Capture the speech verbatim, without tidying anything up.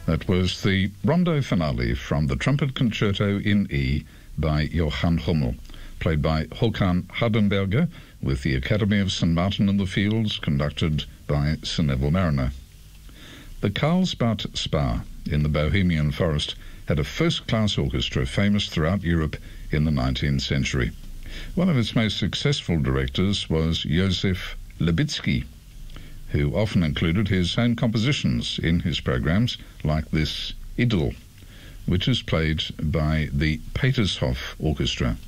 That was the rondo finale from the Trumpet Concerto in E by Johann Hummel, played by Håkan Hardenberger with the Academy of Saint Martin in the Fields, conducted by Sir Neville Marriner. The Karlsbad Spa in the Bohemian forest had a first-class orchestra famous throughout Europe in the nineteenth century. One of its most successful directors was Josef Libicki, who often included his own compositions in his programs, like this Idyll, which is played by the Petershof Orchestra.